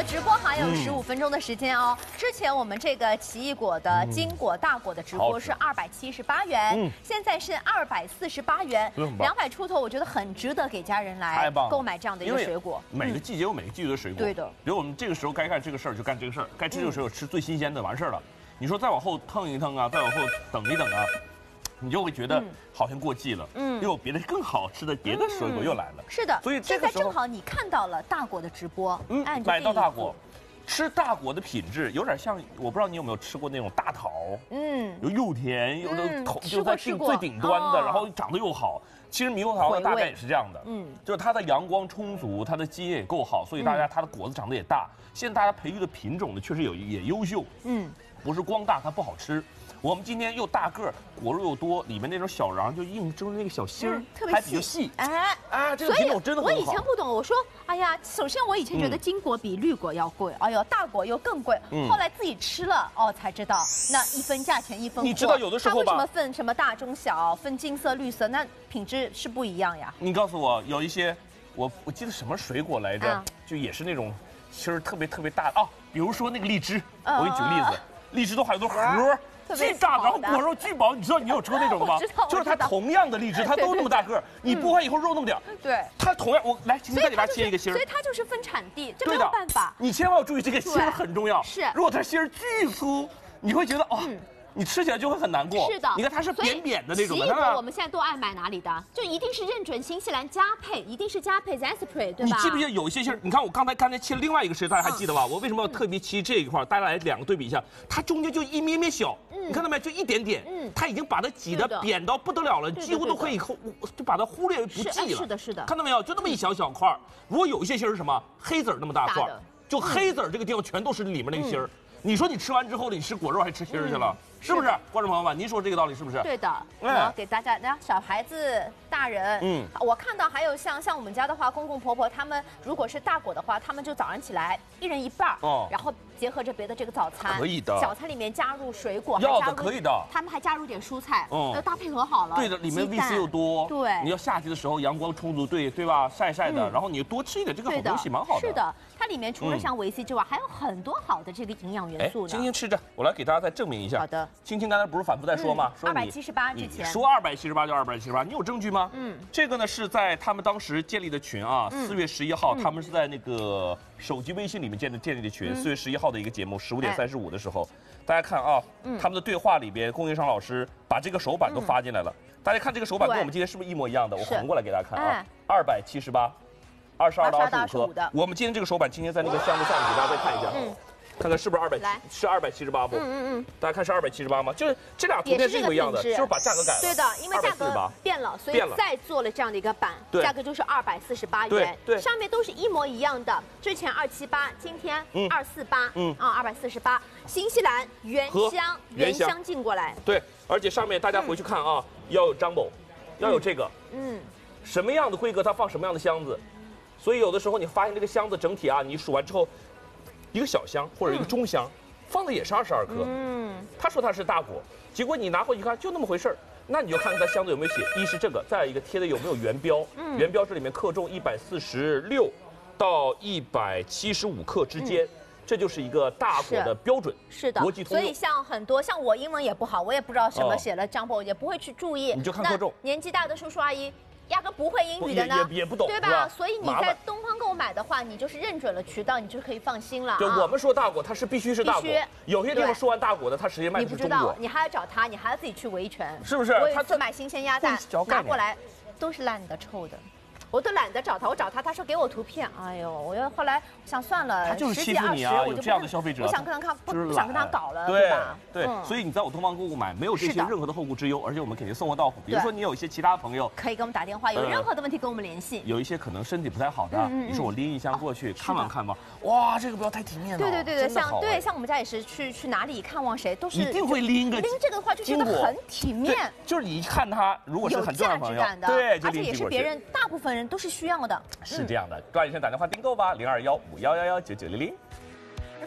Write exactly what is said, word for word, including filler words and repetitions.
的直播还有十五分钟的时间哦。嗯、之前我们这个奇异果的金果大果的直播是二百七十八元，嗯、现在是二百四十八元，两百出头，我觉得很值得给家人来购买这样的一个水果。 每个季节有每个季节的水果， 对的。 比如我们这个时候该干这个事儿就干这个事儿，该吃这个水果吃最新鲜的，完事儿了。你说再往后腾一腾啊，再往后等一等啊。你就会觉得好像过季了，嗯，又有别的更好吃的别的水果又来了， 嗯、是的， 所以这个时候正好你看到了大果的直播， 嗯，买到大果，吃大果的品质有点像，我不知道你有没有吃过那种大桃，嗯，又又甜又的头就在顶最顶端的，然后长得又好。其实猕猴桃大概也是这样的，嗯，就是它的阳光充足，它的基因也够好，所以大家它的果子长得也大。现在大家培育的品种呢，确实有也优秀，嗯，不是光大它不好吃。我们今天又大个儿，果肉又多，里面那种小瓤就硬中那个小芯儿，嗯、特别还比较细。哎，啊，这个品种真的很好。 我以前不懂，我说，哎呀，首先我以前觉得金果比绿果要贵，嗯、哎呦，大果又更贵。嗯、后来自己吃了，哦，才知道那一分价钱一分货。 你知道有的时候吧， 它为什么分什么大中小，分金色、绿色，那品质是不一样呀。 你告诉我，有一些，我我记得什么水果来着，啊、就也是那种芯儿特别特别大的啊，比如说那个荔枝，呃、我给你举个例子，荔枝都还有个核。啊巨大，然后果肉巨薄，你知道你有吃过那种的吗？就是它同样的荔枝，它都那么大个儿，你剥开以后肉那么点儿。对，它同样，我来，今天再给大家切一个芯儿。 所以它就是分产地，这没有办法。 你千万要注意这个芯儿很重要。 是， 如果它芯儿巨粗，你会觉得哦。你吃起来就会很难过。 是的， 你看它是扁扁的那种的。 奇异果我们现在都爱买哪里的？就一定是认准新西兰佳沛，一定是佳沛 Zespri， 对吧？ 你记不记得有一些芯儿？你看我刚才刚才切了另外一个芯，大家还记得吧？我为什么要特别切这一块？大家来两个对比一下，它中间就一咩咩小，你看到没？就一点点。嗯，它已经把它挤得扁到不得了了，几乎都可以就把它忽略为不计了。 是的，是的。 看到没有？就那么一小小块。如果有一些芯儿是什么？黑籽儿那么大块，就黑籽儿这个地方全都是里面那个芯儿。你说你吃完之后，你吃果肉还吃芯儿去了？是不是，观众朋友们？您说这个道理是不是？ 对的，我要给大家，那小孩子、大人，嗯，我看到还有像像我们家的话，公公婆婆他们如果是大果的话，他们就早上起来一人一半，哦，然后结合着别的这个早餐， 可以的， 早餐里面加入水果， 要的可以的， 他们还加入点蔬菜，嗯，搭配合好了， 对的，里面维 C 又多， 对， 你要夏季的时候阳光充足，对对吧？晒晒的，然后你多吃一点这个好东西，蛮好的。 是的，它里面除了像维 C 之外，还有很多好的这个营养元素呢。 今天吃着，我来给大家再证明一下。 好的， 青青刚才不是反复在说吗？ 二百七十八之前说二百七十八就二百七十八，你有证据吗？嗯，这个呢是在他们当时建立的群啊，四月十一号，他们是在那个手机微信里面建的建立的群，四月十一号的一个节目，十五点三十五的时候，大家看啊，他们的对话里边，供应商老师把这个手板都发进来了，大家看这个手板跟我们今天是不是一模一样的？我横过来给大家看啊，二百七十八，二十二到二十五颗，我们今天这个手板今天在那个箱子上面给大家再看一下。嗯。看看是不是二百？是二百七十八不？嗯嗯嗯。大家看是二百七十八吗？就是这俩图片是一模一样的，就是把价格改了。 对的，因为价格变了，所以再做了这样的一个版，价格就是二百四十八元。对，上面都是一模一样的。之前二七八，今天二四八，嗯啊，二百四十八。新西兰原箱原箱进过来。 对，而且上面大家回去看啊，要有 jumbo， 要有这个，嗯，什么样的规格它放什么样的箱子，所以有的时候你发现这个箱子整体啊，你数完之后。一个小箱或者一个中箱，嗯、放的也是二十二颗。嗯，他说他是大果，结果你拿回去看就那么回事儿，那你就看看它箱子有没有写，一是这个，再一个贴的有没有原标。嗯，原标这里面克重一百四十六到一百七十五克之间。嗯，这就是一个大果的标准， 是的， 国际通用。 所以像很多像我英文也不好，我也不知道什么写了 jumbo，、哦、也不会去注意。 你就看克重。 年纪大的叔叔阿姨。压根不会英语的呢， 也也不懂， 对吧？所以你在东方购买的话，你就是认准了渠道，你就可以放心了。 就我们说大果，它是必须是大果。有些地方说完大果的，它实际卖的是中果。 你不知道，你还要找他，你还要自己去维权， 是不是？ 我有一次买新鲜鸭蛋，拿过来都是烂的、臭的。我都懒得找他，我找他，他说给我图片，哎呦，我要后来想算了， 他就是欺负你啊，有这样的消费者， 不想跟他看，不想跟他搞了， 对吧？ 对，所以你在我东方购物买没有这些任何的后顾之忧，而且我们肯定送货到府。比如说你有一些其他朋友可以给我们打电话，有任何的问题跟我们联系。 有一些可能身体不太好的，你说我拎一箱过去看望看望，哇，这个不要太体面了。 对对对对，像对像我们家也是去去哪里看望谁都是一定会拎个拎这个的话就觉得很体面， 就是你一看他如果是很重要的朋友， 对，而且也是别人大部分人都是需要的。 是这样的，抓紧时间打电话订购吧，零二幺五幺幺幺九九零零。